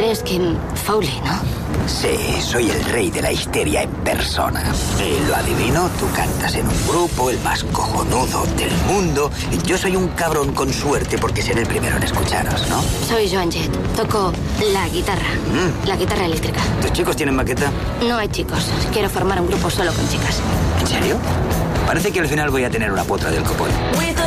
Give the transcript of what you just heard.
Eres Kim Fowley, ¿no? Sí, soy el rey de la histeria en persona. Y lo adivino, tú cantas en un grupo, el más cojonudo del mundo. Yo soy un cabrón con suerte porque seré el primero en escucharos, ¿no? Soy Joan Jett. Toco la guitarra. La guitarra eléctrica. ¿Tus chicos tienen maqueta? No hay chicos. Quiero formar un grupo solo con chicas. ¿En serio? Parece que al final voy a tener una potra del copón.